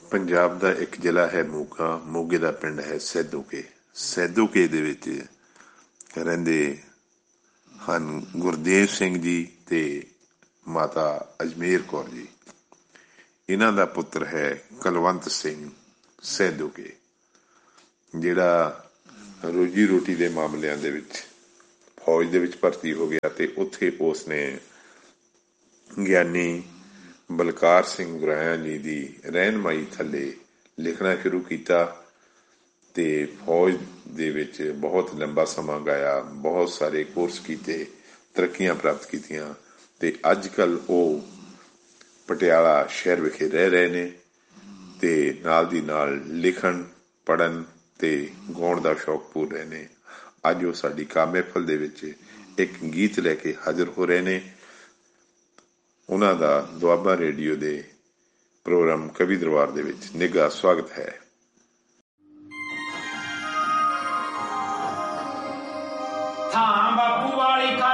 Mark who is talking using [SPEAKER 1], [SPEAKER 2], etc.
[SPEAKER 1] ਪੰਜਾਬ ਦਾ ਇੱਕ ਜ਼ਿਲ੍ਹਾ ਹੈ ਮੋਗਾ। ਮੋਗੇ ਦਾ ਪਿੰਡ ਹੈ ਸੈਦੋਕੇ। ਸੈਦੋਕੇ ਦੇ ਵਿੱਚ ਰਹਿੰਦੇ ਹਨ ਗੁਰਦੇਵ ਸਿੰਘ ਜੀ ਅਤੇ ਮਾਤਾ ਅਜਮੇਰ ਕੌਰ ਜੀ। ਇਹਨਾਂ ਦਾ ਪੁੱਤਰ ਹੈ ਕੁਲਵੰਤ ਸਿੰਘ ਸੈਦੋਕੇ, ਜਿਹੜਾ ਰੋਜੀ ਰੋਟੀ ਦੇ ਮਾਮਲਿਆਂ ਦੇ ਵਿੱਚ ਫੌਜ ਦੇ ਵਿੱਚ ਭਰਤੀ ਹੋ ਗਿਆ ਅਤੇ ਉੱਥੇ ਉਸ ਨੇ ਗਿਆਨੀ ਬਲਕਾਰ ਸਿੰਘ ਗੁਰਾਇਆ ਜੀ ਦੀ ਰਹਿਨਮਾਈ ਥੱਲੇ ਲਿਖਣਾ ਸ਼ੁਰੂ ਕੀਤਾ ਅਤੇ ਫੌਜ ਦੇ ਵਿੱਚ ਬਹੁਤ ਲੰਬਾ ਸਮਾਂ ਗਾਇਆ, ਬਹੁਤ ਸਾਰੇ ਕੋਰਸ ਕੀਤੇ, ਤਰੱਕੀਆਂ ਪ੍ਰਾਪਤ ਕੀਤੀਆਂ ਅਤੇ ਅੱਜ ਕੱਲ੍ਹ ਉਹ ਪਟਿਆਲਾ ਸ਼ਹਿਰ ਵਿਖੇ ਰਹਿ ਰਹੇ ਨੇ ਅਤੇ ਨਾਲ ਦੀ ਨਾਲ ਲਿਖਣ, ਪੜ੍ਹਨ ਅਤੇ ਗਾਉਣ ਦਾ ਸ਼ੌਕ ਪੂਰ ਰਹੇ ਨੇ। ਅੱਜ ਉਹ ਸਾਡੀ ਕਾਵਿ ਮਹਿਫਲ ਦੇ ਵਿੱਚ ਇੱਕ ਗੀਤ ਲੈ ਕੇ ਹਾਜ਼ਰ ਹੋ ਰਹੇ ਨੇ। ਉਹਨਾਂ ਦਾ ਦੁਆਬਾ ਰੇਡੀਓ ਦੇ ਪ੍ਰੋਗਰਾਮ ਕਵੀ ਦਰਬਾਰ ਦੇ ਵਿੱਚ ਨਿੱਘਾ ਸਵਾਗਤ ਹੈ।
[SPEAKER 2] ਥਾਂ ਬਾਪੂ